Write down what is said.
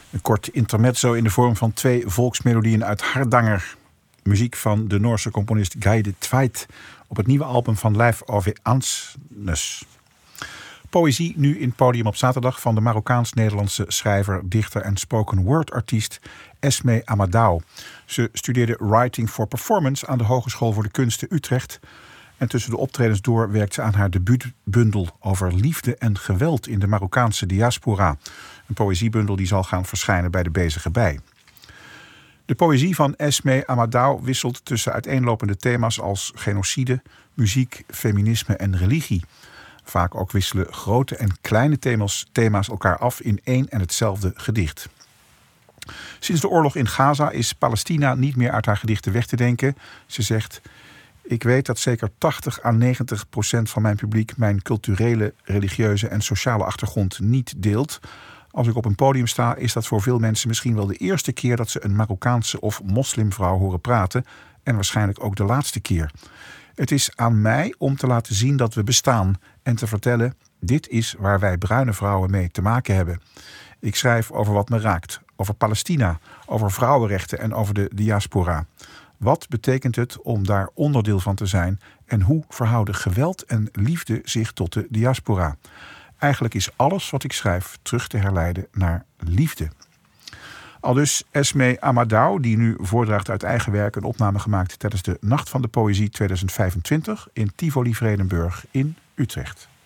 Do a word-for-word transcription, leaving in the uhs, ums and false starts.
Een kort intermezzo in de vorm van twee volksmelodieën uit Hardanger. Muziek van de Noorse componist Geir de Tveit op het nieuwe album van Leif Ove Andsnes. Poëzie nu in Podium op zaterdag van de Marokkaans-Nederlandse schrijver, dichter en spoken word artiest Esme Amadou. Ze studeerde Writing for Performance aan de Hogeschool voor de Kunsten Utrecht. En tussen de optredens door werkt ze aan haar debuutbundel over liefde en geweld in de Marokkaanse diaspora. Een poëziebundel die zal gaan verschijnen bij de Bezige Bij. De poëzie van Esme Amadou wisselt tussen uiteenlopende thema's als genocide, muziek, feminisme en religie. Vaak ook wisselen grote en kleine thema's, thema's elkaar af in één en hetzelfde gedicht. Sinds de oorlog in Gaza is Palestina niet meer uit haar gedichten weg te denken. Ze zegt: ik weet dat zeker tachtig à negentig procent van mijn publiek mijn culturele, religieuze en sociale achtergrond niet deelt. Als ik op een podium sta, is dat voor veel mensen misschien wel de eerste keer dat ze een Marokkaanse of moslimvrouw horen praten. En waarschijnlijk ook de laatste keer. Het is aan mij om te laten zien dat we bestaan en te vertellen: dit is waar wij bruine vrouwen mee te maken hebben. Ik schrijf over wat me raakt, over Palestina, over vrouwenrechten en over de diaspora. Wat betekent het om daar onderdeel van te zijn en hoe verhouden geweld en liefde zich tot de diaspora? Eigenlijk is alles wat ik schrijf terug te herleiden naar liefde. Aldus Esme Amadou, die nu voordraagt uit eigen werk een opname gemaakt tijdens de Nacht van de Poëzie tweeduizend vijfentwintig in Tivoli Vredenburg in Utrecht.